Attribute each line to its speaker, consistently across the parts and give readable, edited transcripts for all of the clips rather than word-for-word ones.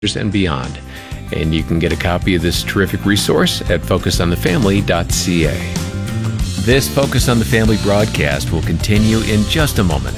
Speaker 1: and beyond. And you can get a copy of this terrific resource at focusonthefamily.ca. This Focus on the Family broadcast will continue in just a moment.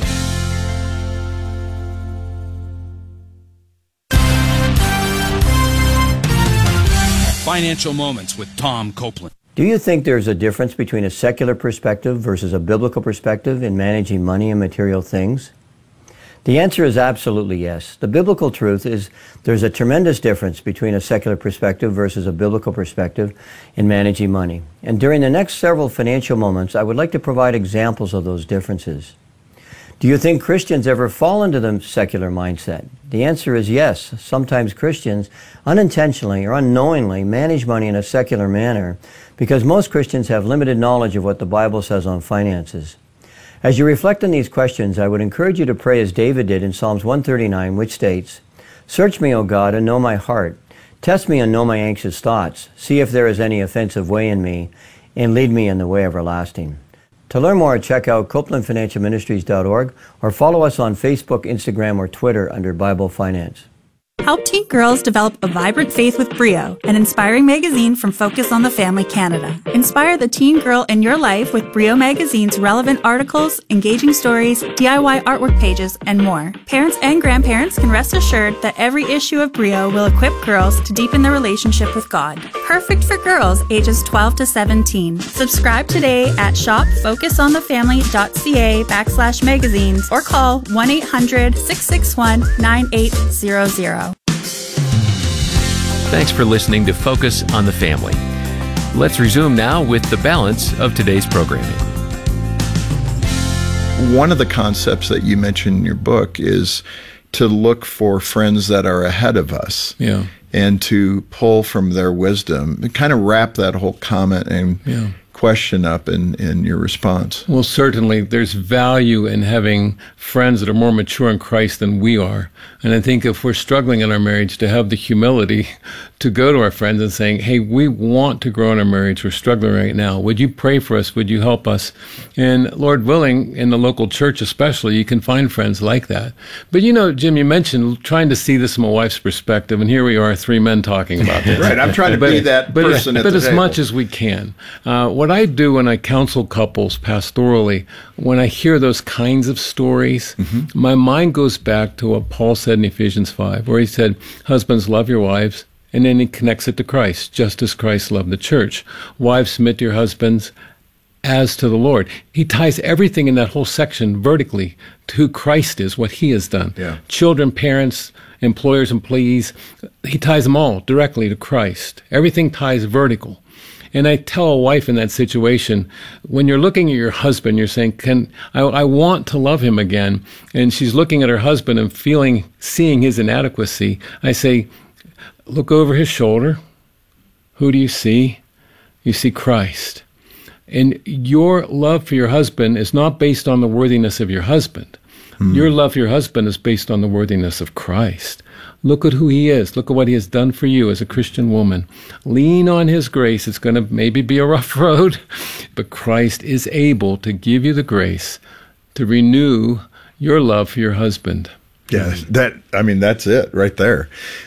Speaker 2: Financial Moments with Tom Copeland.
Speaker 3: Do you think there's a difference between a secular perspective versus a biblical perspective in managing money and material things? The answer is absolutely yes. The biblical truth is there's a tremendous difference between a secular perspective versus a biblical perspective in managing money. And during the next several financial moments, I would like to provide examples of those differences. Do you think Christians ever fall into the secular mindset? The answer is yes. Sometimes Christians unintentionally or unknowingly manage money in a secular manner because most Christians have limited knowledge of what the Bible says on finances. As you reflect on these questions, I would encourage you to pray as David did in Psalms 139, which states, "Search me, O God, and know my heart. Test me and know my anxious thoughts. See if there is any offensive way in me, and lead me in the way everlasting." To learn more, check out CopelandFinancialMinistries.org or follow us on Facebook, Instagram, or Twitter under Bible Finance.
Speaker 4: Help teen girls develop a vibrant faith with Brio, an inspiring magazine from Focus on the Family Canada. Inspire the teen girl in your life with Brio magazine's relevant articles, engaging stories, DIY artwork pages, and more. Parents and grandparents can rest assured that every issue of Brio will equip girls to deepen their relationship with God. Perfect for girls ages 12 to 17. Subscribe today at shopfocusonthefamily.ca/magazines or call 1-800-661-9800.
Speaker 1: Thanks for listening to Focus on the Family. Let's resume now with the balance of today's programming.
Speaker 5: One of the concepts that you mentioned in your book is to look for friends that are ahead of us.
Speaker 6: Yeah.
Speaker 5: And to pull from their wisdom and kind of wrap that whole comment and question up in your response.
Speaker 6: Well, certainly there's value in having friends that are more mature in Christ than we are. And I think if we're struggling in our marriage, to have the humility to go to our friends and saying, hey, we want to grow in our marriage. We're struggling right now. Would you pray for us? Would you help us? And Lord willing, in the local church especially, you can find friends like that. But you know, Jim, you mentioned trying to see this from a wife's perspective, and here we are, three men talking about this.
Speaker 5: Right, I'm trying to be that person at the table.
Speaker 6: But as much as we can. What I do when I counsel couples pastorally, when I hear those kinds of stories, my mind goes back to what Paul said in Ephesians 5, where he said, husbands, love your wives, and then he connects it to Christ, just as Christ loved the church. Wives, submit to your husbands as to the Lord. He ties everything in that whole section vertically to who Christ is, what he has done.
Speaker 5: Yeah.
Speaker 6: Children, parents, employers, employees, he ties them all directly to Christ. Everything ties vertical. And I tell a wife in that situation, when you're looking at your husband, you're saying, I want to love him again. And she's looking at her husband and seeing his inadequacy. I say, look over his shoulder. Who do you see? You see Christ. And your love for your husband is not based on the worthiness of your husband. Your love for your husband is based on the worthiness of Christ. Look at who he is. Look at what he has done for you as a Christian woman. Lean on his grace. It's going to maybe be a rough road, but Christ is able to give you the grace to renew your love for your husband.
Speaker 5: Yeah, that's it right there.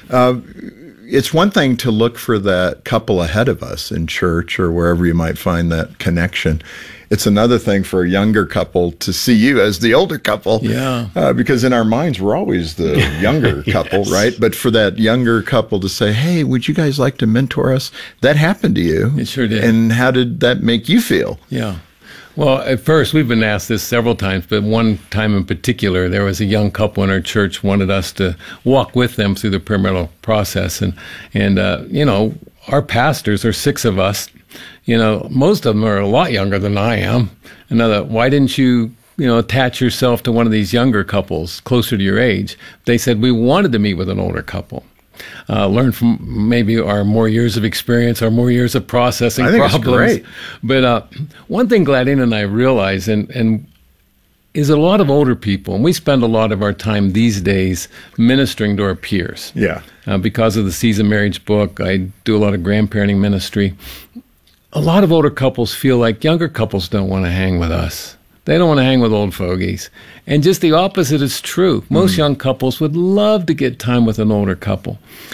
Speaker 5: It's one thing to look for that couple ahead of us in church or wherever you might find that connection. It's another thing for a younger couple to see you as the older couple.
Speaker 6: Yeah.
Speaker 5: Because in our minds, we're always the younger couple, right? But for that younger couple to say, hey, would you guys like to mentor us? That happened to you.
Speaker 6: It sure did.
Speaker 5: And how did that make you feel?
Speaker 6: Yeah. Well, at first, we've been asked this several times, but one time in particular, there was a young couple in our church wanted us to walk with them through the premarital process. And you know, our pastors, there are 6 of us, you know, most of them are a lot younger than I am. Why didn't you attach yourself to one of these younger couples closer to your age? They said, we wanted to meet with an older couple. Learn from maybe our more years of experience, our more years of processing problems.
Speaker 5: It's great.
Speaker 6: But one thing Gladine and I realize, and is a lot of older people, and we spend a lot of our time these days ministering to our peers.
Speaker 5: Yeah.
Speaker 6: Because of the Seasoned Marriage book, I do a lot of grandparenting ministry. A lot of older couples feel like younger couples don't want to hang with us. They don't want to hang with old fogies. And just the opposite is true. Most young couples would love to get time with an older couple.